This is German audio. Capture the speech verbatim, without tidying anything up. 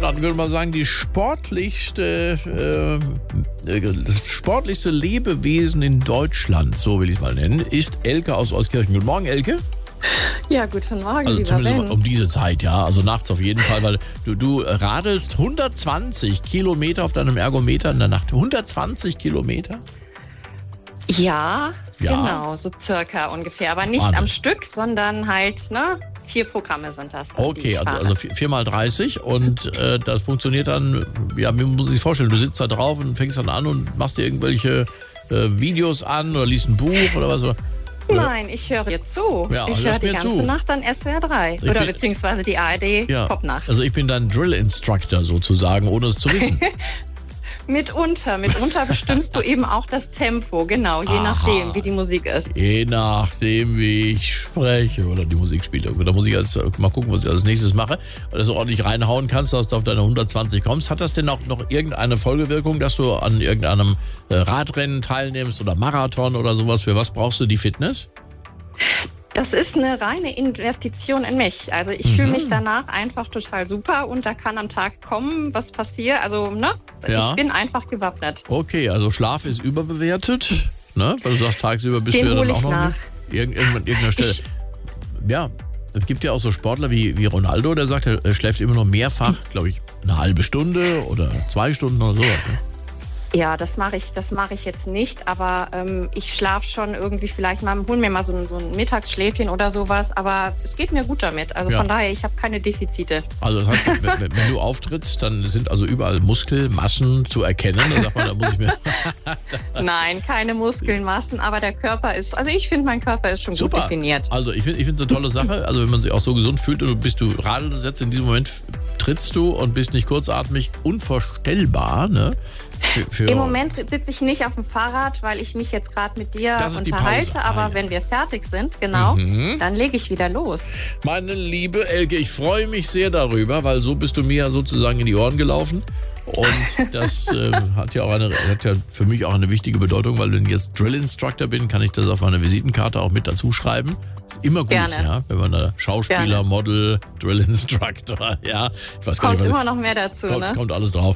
Sportart, würde man sagen, die sportlichste, äh, das sportlichste Lebewesen in Deutschland, so will ich es mal nennen, ist Elke aus Euskirchen. Guten Morgen, Elke. Ja, guten Morgen, also lieber zumindest Ben. um diese Zeit, ja. Also nachts auf jeden Fall, weil du, du radelst hundertzwanzig Kilometer auf deinem Ergometer in der Nacht. hundertzwanzig Kilometer? Ja, Ja. genau, so circa ungefähr. Aber nicht Wahnsinn. am Stück, sondern halt, ne, vier Programme sind das. Dann, die Okay, ich also, fahre. also vier mal dreißig und äh, das funktioniert dann, ja, wie muss man sich vorstellen, du sitzt da drauf und fängst dann an und machst dir irgendwelche äh, Videos an oder liest ein Buch oder was? Oder? Nein, ich höre dir zu. Ja, ich hörst höre die mir ganze zu. Nacht dann S W R drei. Ich Oder bin- beziehungsweise die A R D Ja, Popnacht. also ich bin dein Drill-Instructor sozusagen, ohne es zu wissen. Mitunter, mitunter bestimmst du eben auch das Tempo, genau, je Aha. nachdem, wie die Musik ist. Je nachdem, wie ich spreche oder die Musik spiele. Da muss ich jetzt mal gucken, was ich als nächstes mache. Weil du so ordentlich reinhauen kannst, dass du auf deine hundertzwanzig kommst. Hat das denn auch noch irgendeine Folgewirkung, dass du an irgendeinem äh, Radrennen teilnimmst oder Marathon oder sowas? Für was brauchst du die Fitness? Das ist eine reine Investition in mich. Also ich Mhm. fühle mich danach einfach total super und da kann am Tag kommen, was passiert. Also, ne? Ja. Ich bin einfach gewappnet. Okay, also Schlaf ist überbewertet, ne? Weil du sagst, tagsüber bist Den du ja dann hole auch ich noch nach. nicht. Irgend, irgendwann, irgendeiner Stelle. Ich- Ja, es gibt ja auch so Sportler wie, wie Ronaldo, der sagt, er schläft immer noch mehrfach, glaube ich, eine halbe Stunde oder zwei Stunden oder so. Ne? Ja, das mache ich, das mache ich jetzt nicht, aber ähm, ich schlafe schon irgendwie vielleicht mal, hol mir mal so ein, so ein Mittagsschläfchen oder sowas, aber es geht mir gut damit. Also Ja. von daher, ich habe keine Defizite. Also das heißt, wenn, wenn du auftrittst, dann sind also überall Muskelmassen zu erkennen. Da sagt man, da muss ich mir... Nein, keine Muskelmassen, aber der Körper ist, also ich finde, mein Körper ist schon Super. gut definiert. Also ich finde ich finde es eine tolle Sache. Also wenn man sich auch so gesund fühlt und du bist du radelst jetzt in diesem Moment, trittst du und bist nicht kurzatmig, unvorstellbar, ne? Für, für Im Moment sitze ich nicht auf dem Fahrrad, weil ich mich jetzt gerade mit dir Das ist die unterhalte, Pause. aber Ah, ja. wenn wir fertig sind, genau, Mhm. dann lege ich wieder los. Meine liebe Elke, ich freue mich sehr darüber, weil so bist du mir ja sozusagen in die Ohren gelaufen. Und das äh, hat ja auch eine, hat ja für mich auch eine wichtige Bedeutung, weil ich jetzt Drill Instructor bin, kann ich das auf meine Visitenkarte auch mit dazu schreiben. Ist immer gut, Gerne. ja, wenn man da Schauspieler, Gerne. Model, Drill Instructor, ja, ich weiß gar Kommt nicht, was immer noch mehr dazu, kommt, ne? kommt alles drauf.